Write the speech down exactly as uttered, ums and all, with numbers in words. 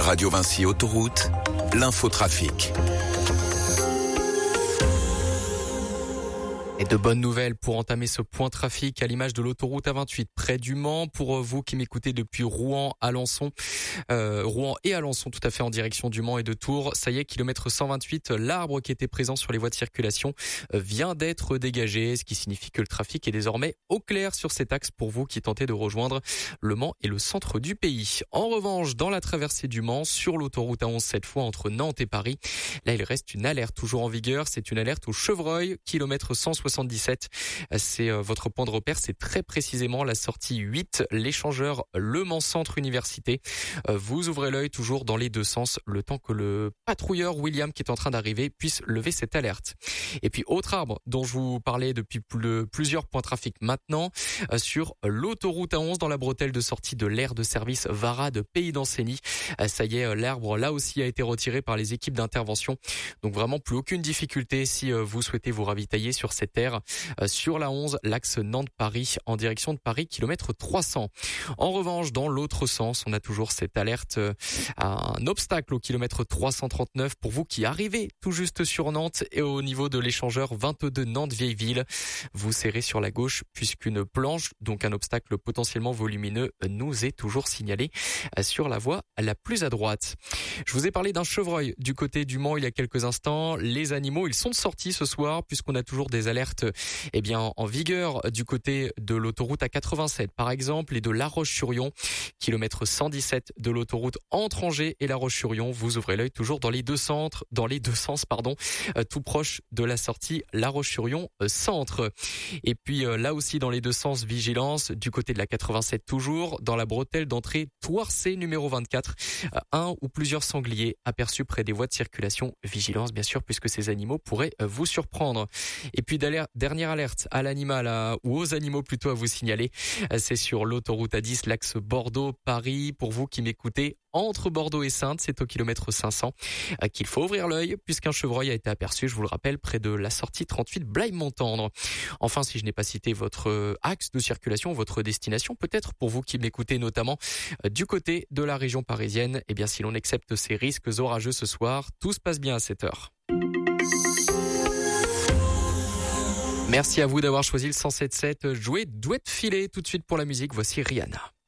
Radio Vinci Autoroute, l'infotrafic. Et de bonnes nouvelles pour entamer ce point trafic à l'image de l'autoroute A vingt-huit près du Mans. Pour vous qui m'écoutez depuis Rouen, Alençon, euh, Rouen et Alençon, tout à fait en direction du Mans et de Tours. Ça y est, kilomètre cent vingt-huit, l'arbre qui était présent sur les voies de circulation vient d'être dégagé, ce qui signifie que le trafic est désormais au clair sur cet axe pour vous qui tentez de rejoindre le Mans et le centre du pays. En revanche, dans la traversée du Mans, sur l'autoroute A onze cette fois entre Nantes et Paris, là il reste une alerte toujours en vigueur. C'est une alerte au chevreuil, kilomètre cent soixante-dix-sept. C'est votre point de repère, c'est très précisément la sortie huit, l'échangeur Le Mans Centre Université. Vous ouvrez l'œil toujours dans les deux sens, le temps que le patrouilleur William qui est en train d'arriver puisse lever cette alerte. Et puis autre arbre dont je vous parlais depuis plusieurs points trafic maintenant, sur l'autoroute A onze dans la bretelle de sortie de l'aire de service Vara de Pays d'Ancenis. Ça y est, l'arbre là aussi a été retiré par les équipes d'intervention. Donc vraiment plus aucune difficulté si vous souhaitez vous ravitailler sur cette aire. Sur la onze, l'axe Nantes-Paris en direction de Paris, kilomètre trois cents. En revanche, dans l'autre sens, on a toujours cette alerte à un obstacle au kilomètre trois cent trente-neuf pour vous qui arrivez tout juste sur Nantes et au niveau de l'échangeur vingt-deux Nantes-Vieilleville. Vous serrez sur la gauche puisqu'une planche, donc un obstacle potentiellement volumineux, nous est toujours signalé sur la voie la plus à droite. Je vous ai parlé d'un chevreuil du côté du Mans il y a quelques instants. Les animaux, ils sont sortis ce soir puisqu'on a toujours des alertes eh bien, en vigueur du côté de l'autoroute A quatre-vingt-sept par exemple et de La Roche-sur-Yon, kilomètre cent dix-sept de l'autoroute entre Angers et La Roche-sur-Yon. Vous ouvrez l'œil toujours dans les deux centres, dans les deux sens, pardon, euh, tout proche de la sortie La Roche-sur-Yon euh, centre. Et puis euh, là aussi dans les deux sens, vigilance du côté de la quatre-vingt-sept toujours, dans la bretelle d'entrée Thouarcé numéro vingt-quatre, euh, un ou plusieurs sangliers aperçus près des voies de circulation. Vigilance bien sûr puisque ces animaux pourraient euh, vous surprendre. Et puis dernière alerte à l'animal à, ou aux animaux plutôt à vous signaler, c'est sur l'autoroute A dix, l'axe Bordeaux-Paris. Pour vous qui m'écoutez entre Bordeaux et Saintes, c'est au kilomètre cinq cents qu'il faut ouvrir l'œil puisqu'un chevreuil a été aperçu, je vous le rappelle, près de la sortie trente-huit Blaye-Montendre. Enfin, si je n'ai pas cité votre axe de circulation, votre destination, peut-être pour vous qui m'écoutez notamment du côté de la région parisienne, eh bien si l'on accepte ces risques orageux ce soir, tout se passe bien à cette heure. Merci à vous d'avoir choisi le cent sept sept. Jouez Douette Filet tout de suite pour la musique. Voici Rihanna.